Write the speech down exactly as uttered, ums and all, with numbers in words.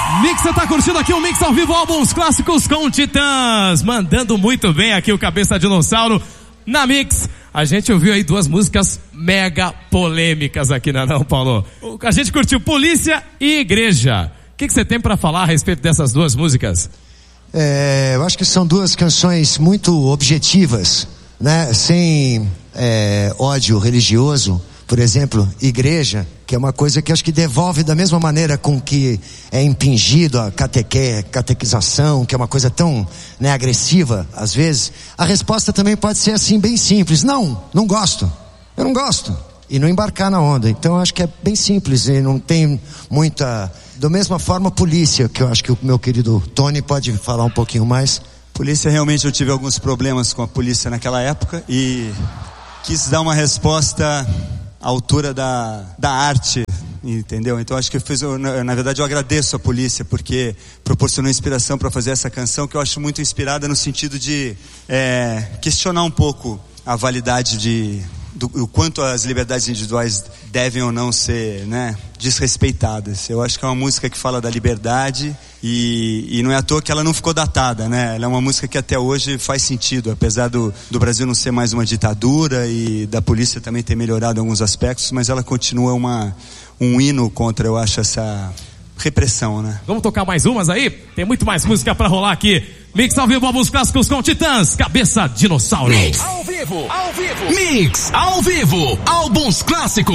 Mix, você tá curtindo aqui o Mix ao vivo, álbuns clássicos com Titãs, mandando muito bem aqui o Cabeça Dinossauro na Mix. A gente ouviu aí duas músicas mega polêmicas aqui, não é não, Paulo? A gente curtiu Polícia e Igreja. O que, que você tem pra falar a respeito dessas duas músicas? É, eu acho que são duas canções muito objetivas, né? Sem é, ódio religioso. Por exemplo, Igreja, que é uma coisa que acho que devolve da mesma maneira com que é impingido a cateque, catequização, que é uma coisa tão, né, agressiva, às vezes. A resposta também pode ser assim, bem simples. Não, não gosto. Eu não gosto. E não embarcar na onda. Então acho que é bem simples e não tem muita... Da mesma forma, Polícia, que eu acho que o meu querido Tony pode falar um pouquinho mais. Polícia, realmente eu tive alguns problemas com a polícia naquela época e quis dar uma resposta à altura da, da arte, entendeu? Então acho que eu fiz, eu, na verdade eu agradeço a polícia porque proporcionou inspiração para fazer essa canção, que eu acho muito inspirada no sentido de é, questionar um pouco a validade de... Do, o quanto as liberdades individuais devem ou não ser, né, desrespeitadas. Eu acho que é uma música que fala da liberdade e, e não é à toa que ela não ficou datada, né? Ela é uma música que até hoje faz sentido, apesar do, do Brasil não ser mais uma ditadura e da polícia também ter melhorado em alguns aspectos, mas ela continua uma, um hino contra, eu acho, essa repressão, né? Vamos tocar mais umas aí? Tem muito mais música pra rolar aqui. Mix ao vivo, álbuns clássicos com Titãs, Cabeça Dinossauro. Mix ao vivo, ao vivo. Mix ao vivo, álbuns clássicos.